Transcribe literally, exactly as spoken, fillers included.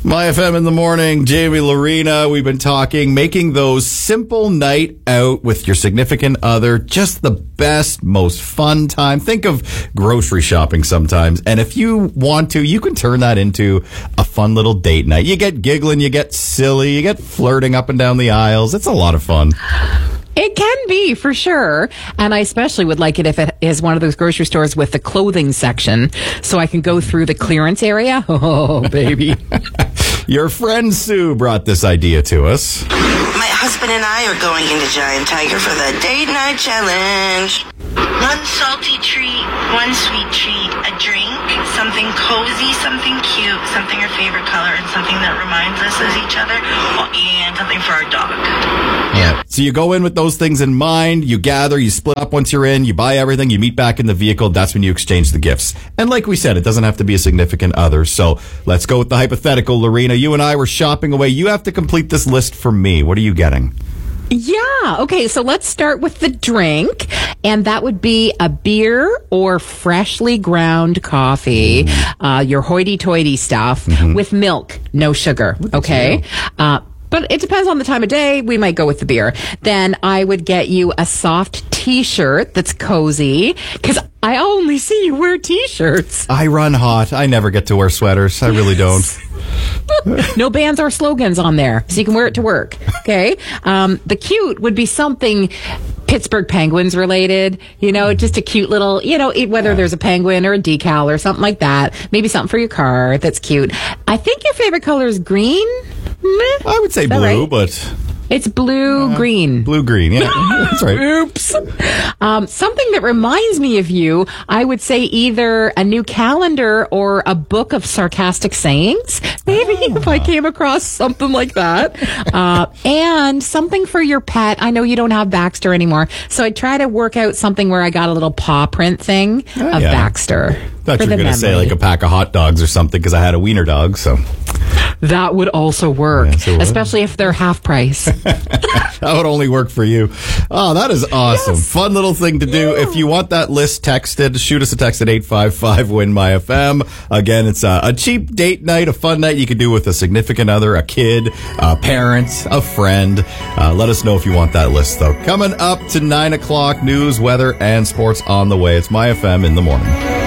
My F M in the morning, Jamie Lorena. We've been talking, making those simple night out with your significant other just the best, most fun time. Think of grocery shopping sometimes. And if you want to, you can turn that into a fun little date night. You get giggling, you get silly, you get flirting up and down the aisles. It's a lot of fun. It can be, for sure. And I especially would like it if it is one of those grocery stores with the clothing section, so I can go through the clearance area. Oh, baby. Your friend Sue brought this idea to us. My husband and I are going into Giant Tiger for the date night challenge. One salty treat, one sweet treat, a drink, something cozy, something cute, something her favorite color, and something that reminds us of each other, and something for our dog. Yeah. So you go in with those things in mind, you gather, you split up once you're in, you buy everything, you meet back in the vehicle, that's when you exchange the gifts. And like we said, it doesn't have to be a significant other. So let's go with the hypothetical, Lorena. You and I were shopping away. You have to complete this list for me. What are you getting? Yeah. Okay. So let's start with the drink. And that would be a beer or freshly ground coffee, mm-hmm. uh, your hoity-toity stuff mm-hmm. with milk, no sugar. Okay. Uh, but it depends on the time of day. We might go with the beer. Then I would get you a soft T-shirt that's cozy, because I only see you wear T-shirts. I run hot. I never get to wear sweaters. I really don't. No bands or slogans on there, so you can wear it to work. Okay. Um, the cute would be something Pittsburgh Penguins related, you know, just a cute little, you know, whether yeah. there's a penguin or a decal or something like that. Maybe something for your car that's cute. I think your favorite color is green. I would say blue, right? But it's blue uh, green. Blue green, yeah. That's right. Oops. Um, something that reminds me of you, I would say either a new calendar or a book of sarcastic sayings. Maybe oh. if I came across something like that. Uh, and something for your pet. I know you don't have Baxter anymore, so I try to work out something where I got a little paw print thing oh, of yeah. Baxter. I thought you were going to say like a pack of hot dogs or something, because I had a wiener dog, so. That would also work, yes, would. Especially if they're half price. That would only work for you. Oh, that is awesome. Yes. Fun little thing to do. Yeah. If you want that list texted, shoot us a text at eight five five, W I N, my F M. Again, it's a, a cheap date night, a fun night you could do with a significant other, a kid, a parent, a friend. Uh, let us know if you want that list, though. Coming up to nine o'clock, news, weather, and sports on the way. It's My F M in the morning.